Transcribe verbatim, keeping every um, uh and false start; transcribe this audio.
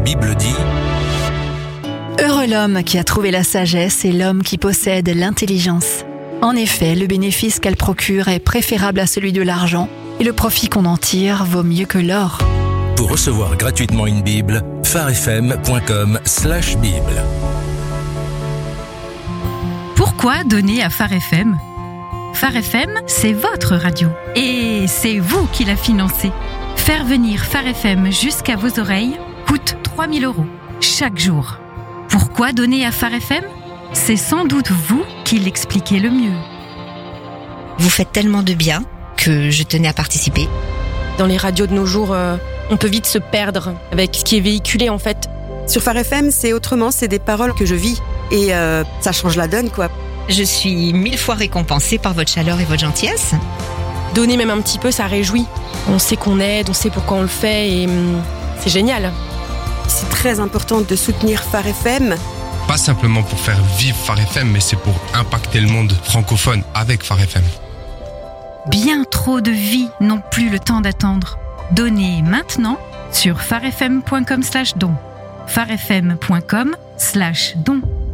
Bible dit... Heureux l'homme qui a trouvé la sagesse et l'homme qui possède l'intelligence. En effet, le bénéfice qu'elle procure est préférable à celui de l'argent et le profit qu'on en tire vaut mieux que l'or. Pour recevoir gratuitement une Bible, pharefm point com slash bible. Pourquoi donner à Phare F M ? Phare F M, c'est votre radio. Et c'est vous qui la financez. Faire venir Phare F M jusqu'à vos oreilles coûte trois mille euros chaque jour. Pourquoi donner à Phare F M ? C'est sans doute vous qui l'expliquez le mieux. Vous faites tellement de bien que je tenais à participer. Dans les radios de nos jours, euh, on peut vite se perdre avec ce qui est véhiculé en fait. Sur Phare F M, c'est autrement, c'est des paroles que je vis et euh, ça change la donne quoi. Je suis mille fois récompensée par votre chaleur et votre gentillesse. Donner même un petit peu, ça réjouit. On sait qu'on aide, on sait pourquoi on le fait et hum, c'est génial. C'est très important de soutenir Phare F M. Pas simplement pour faire vivre Phare F M, mais c'est pour impacter le monde francophone avec Phare F M. Bien trop de vies n'ont plus le temps d'attendre. Donnez maintenant sur pharefm point com slash don. pharefm point com slash don.